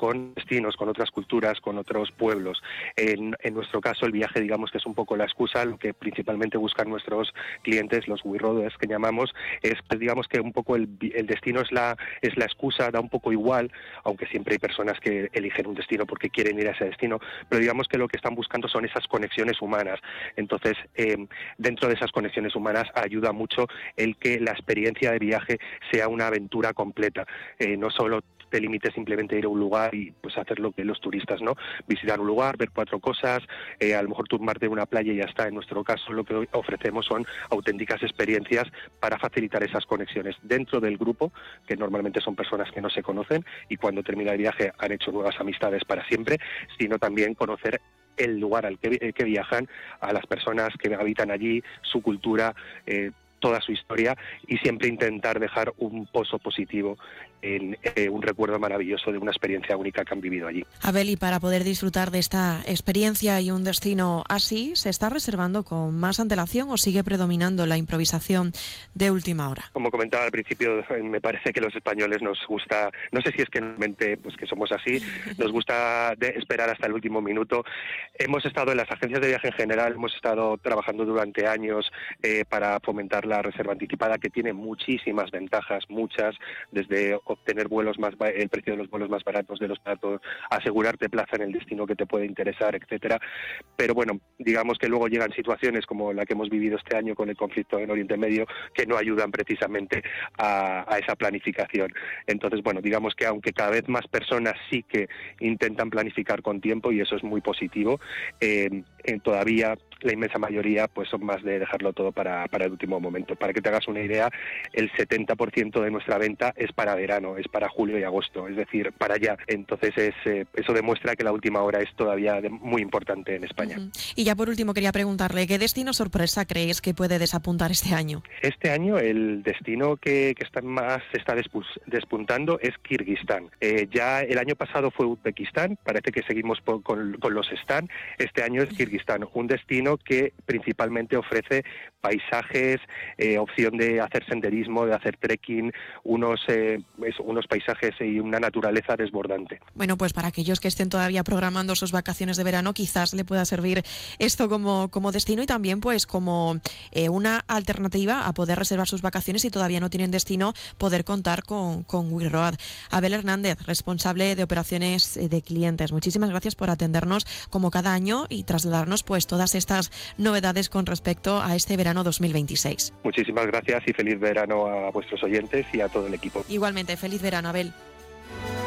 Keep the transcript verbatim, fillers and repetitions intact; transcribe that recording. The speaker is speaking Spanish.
con destinos, con otras culturas, con otros pueblos. En, en nuestro caso, el viaje, digamos que es un poco la excusa. Lo que principalmente buscan nuestros clientes, los we roaders que llamamos, es, digamos que un poco el, el destino es la, es la excusa, da un poco igual, aunque siempre hay personas que eligen un destino porque quieren ir a ese destino, pero digamos que lo que están buscando son esas conexiones humanas. Entonces, eh, dentro de esas conexiones humanas ayuda mucho el que la experiencia de viaje sea una aventura completa, eh, no solo te limites simplemente a ir a un lugar y pues hacer lo que los turistas, ¿no? Visitar un lugar, ver cuatro cosas, eh, a lo mejor tumbarte en una playa y ya está. En nuestro caso lo que ofrecemos son auténticas experiencias para facilitar esas conexiones dentro del grupo, que normalmente son personas que no se conocen y cuando termina el viaje han hecho nuevas amistades para siempre, sino también conocer el lugar al que, que viajan, a las personas que habitan allí, su cultura, eh, toda su historia, y siempre intentar dejar un pozo positivo en eh, un recuerdo maravilloso de una experiencia única que han vivido allí. Abel, y para poder disfrutar de esta experiencia y un destino así, ¿se está reservando con más antelación o sigue predominando la improvisación de última hora? Como comentaba al principio, me parece que los españoles nos gusta, no sé si es que en mente pues que somos así, nos gusta de esperar hasta el último minuto. Hemos estado en las agencias de viaje en general, hemos estado trabajando durante años eh, para fomentar la reserva anticipada, que tiene muchísimas ventajas, muchas, desde obtener vuelos más, el precio de los vuelos más baratos de los baratos, asegurarte plaza en el destino que te puede interesar, etcétera. Pero bueno, digamos que luego llegan situaciones como la que hemos vivido este año con el conflicto en Oriente Medio, que no ayudan precisamente a, a esa planificación. Entonces, bueno, digamos que aunque cada vez más personas sí que intentan planificar con tiempo, y eso es muy positivo, eh, eh, todavía la inmensa mayoría pues son más de dejarlo todo para, para el último momento. Para que te hagas una idea, el setenta por ciento de nuestra venta es para verano, es para julio y agosto, es decir, para allá. Entonces es, eh, eso demuestra que la última hora es todavía de, muy importante en España. Uh-huh. Y ya por último quería preguntarle, ¿qué destino sorpresa crees que puede desapuntar este año? Este año el destino que, que está más se está despuntando es Kirguistán. Eh, ya el año pasado fue Uzbekistán, parece que seguimos por, con, con los Stan. Este año es Kirguistán, un destino que principalmente ofrece paisajes, eh, opción de hacer senderismo, de hacer trekking, unos, eh, unos paisajes y una naturaleza desbordante. Bueno, pues para aquellos que estén todavía programando sus vacaciones de verano, quizás le pueda servir esto como, como destino y también pues como eh, una alternativa a poder reservar sus vacaciones si todavía no tienen destino, poder contar con, con We Road. Abel Hernández, responsable de operaciones de clientes, muchísimas gracias por atendernos como cada año y trasladarnos pues todas estas novedades con respecto a este verano dos mil veintiséis. Muchísimas gracias y feliz verano a vuestros oyentes y a todo el equipo. Igualmente, feliz verano, Abel.